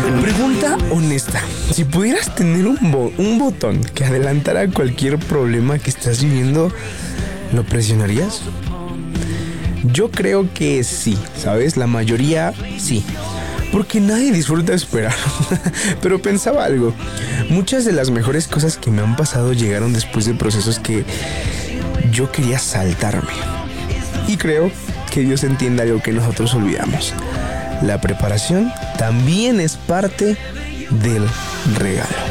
Pregunta honesta. Si pudieras tener un botón que adelantara cualquier problema que estás viviendo, ¿lo presionarías? Yo creo que sí, ¿sabes? La mayoría sí. Porque nadie disfruta esperar. Pero pensaba algo. Muchas de las mejores cosas que me han pasado llegaron después de procesos que yo quería saltarme. Y creo que Dios entiende algo que nosotros olvidamos. La preparación también es parte del regalo.